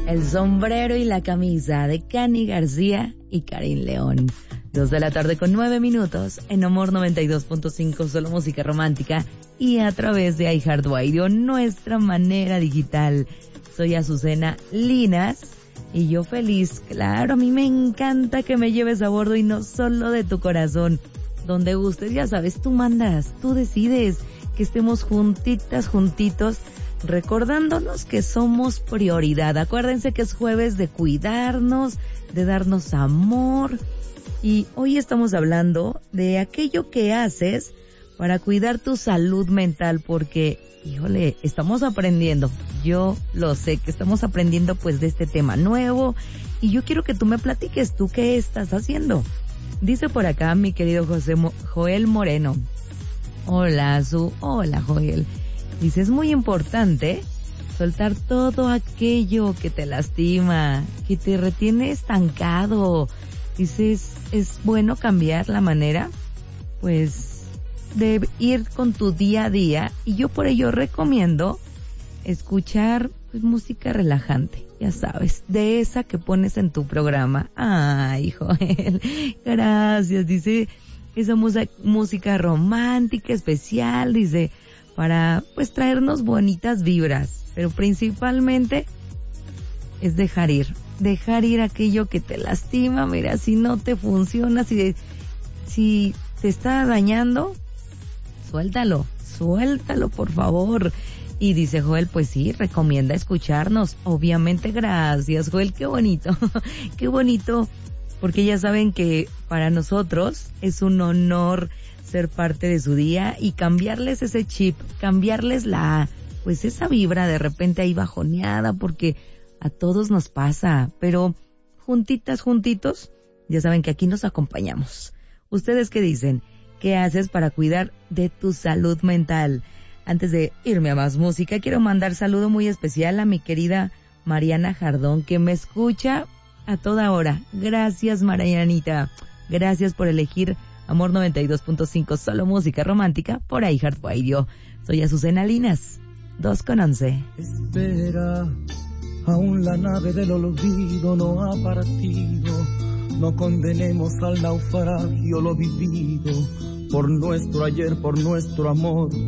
El sombrero y la camisa de Cani García y Karin León. 2:09 en Amor 92.5, solo música romántica y a través de iHeartRadio, nuestra manera digital. Soy Azucena Linas y yo feliz, claro, a mí me encanta que me lleves a bordo y no solo de tu corazón. Donde gustes, ya sabes, tú mandas, tú decides que estemos juntitas, juntitos, recordándonos que somos prioridad. Acuérdense que es jueves de cuidarnos, de darnos amor. Y hoy estamos hablando de aquello que haces para cuidar tu salud mental, porque, híjole, estamos aprendiendo. Yo lo sé que estamos aprendiendo pues de este tema nuevo y yo quiero que tú me platiques tú qué estás haciendo. Dice por acá mi querido Joel Moreno. Hola, hola Joel. Dice, es muy importante soltar todo aquello que te lastima, que te retiene estancado. Dices, es bueno cambiar la manera, pues, de ir con tu día a día. Y yo por ello recomiendo escuchar pues, música relajante, ya sabes, de esa que pones en tu programa. Ay, Joel, gracias. Dice, esa música romántica, especial, dice, para pues traernos bonitas vibras, pero principalmente es dejar ir aquello que te lastima. Mira, si no te funciona, si te está dañando, suéltalo por favor. Y dice Joel, pues sí, recomienda escucharnos, obviamente. Gracias Joel, qué bonito, qué bonito, porque ya saben que para nosotros es un honor ser parte de su día y cambiarles ese chip, cambiarles pues esa vibra de repente ahí bajoneada, porque a todos nos pasa, pero juntitas, juntitos, ya saben que aquí nos acompañamos. ¿Ustedes qué dicen? ¿Qué haces para cuidar de tu salud mental? Antes de irme a más música, quiero mandar saludo muy especial a mi querida Mariana Jardón, que me escucha a toda hora. Gracias, Marianita. Gracias por elegir Amor 92.5, solo música romántica, por iHeartRadio. Soy Azucena Linas, 2:11. Espera, aún la nave del olvido no ha partido. No condenemos al naufragio lo vivido, por nuestro ayer, por nuestro amor.